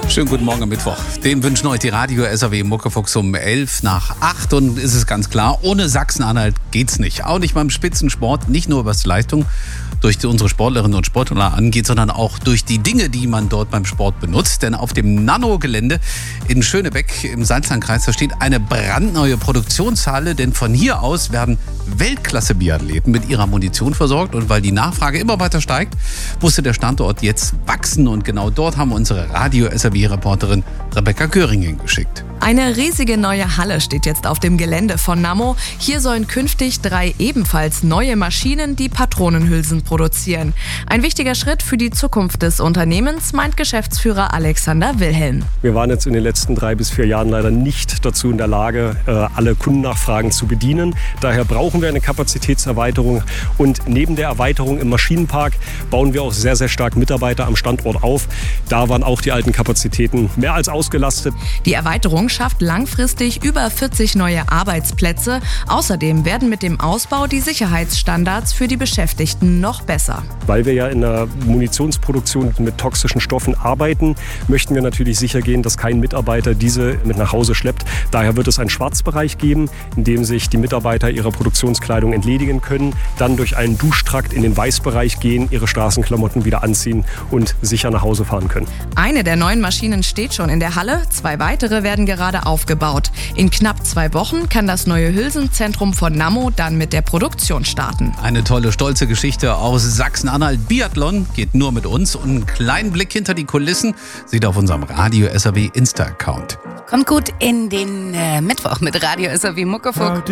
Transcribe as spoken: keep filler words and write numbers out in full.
Schönen guten Morgen am Mittwoch. Den wünschen euch die Radio S R W Muckefuchs um elf nach acht. Und ist es ganz klar, ohne Sachsen-Anhalt geht's nicht. Auch nicht beim Spitzensport, nicht nur was die Leistung durch die, unsere Sportlerinnen und Sportler angeht, sondern auch durch die Dinge, die man dort beim Sport benutzt. Denn auf dem Nano-Gelände in Schönebeck im Salzlandkreis, da steht eine brandneue Produktionshalle. Denn von hier aus werden Weltklasse-Biathleten mit ihrer Munition versorgt. Und weil die Nachfrage immer weiter steigt, musste der Standort jetzt wachsen. Und genau dort haben wir unsere Radio S R W-Reporterin Rebecca Göring hingeschickt. Eine riesige neue Halle steht jetzt auf dem Gelände von Nammo. Hier sollen künftig drei ebenfalls neue Maschinen die Patronenhülsen produzieren. Ein wichtiger Schritt für die Zukunft des Unternehmens, meint Geschäftsführer Alexander Wilhelm. Wir waren jetzt in den letzten drei bis vier Jahren leider nicht dazu in der Lage, alle Kundennachfragen zu bedienen. Daher brauchen wir eine Kapazitätserweiterung. Und neben der Erweiterung im Maschinenpark bauen wir auch sehr, sehr stark Mitarbeiter am Standort auf. Da waren auch die alten Kapazitäten mehr als ausgelastet. Die Erweiterung schafft langfristig über vierzig neue Arbeitsplätze. Außerdem werden mit dem Ausbau die Sicherheitsstandards für die Beschäftigten noch besser. Weil wir ja in der Munitionsproduktion mit toxischen Stoffen arbeiten, möchten wir natürlich sicher gehen, dass kein Mitarbeiter diese mit nach Hause schleppt. Daher wird es einen Schwarzbereich geben, in dem sich die Mitarbeiter ihrer Produktionskleidung entledigen können, dann durch einen Duschtrakt in den Weißbereich gehen, ihre Straßenklamotten wieder anziehen und sicher nach Hause fahren können. Eine der neuen Maschinen steht schon in der Halle, zwei weitere werden gerade aufgebaut. In knapp zwei Wochen kann das neue Hülsenzentrum von Nammo dann mit der Produktion starten. Eine tolle, stolze Geschichte aus Sachsen-Anhalt. Biathlon geht nur mit uns. Und einen kleinen Blick hinter die Kulissen sieht auf unserem Radio S R W Insta-Account. Kommt gut in den äh, Mittwoch mit Radio S R W Muckefuchs.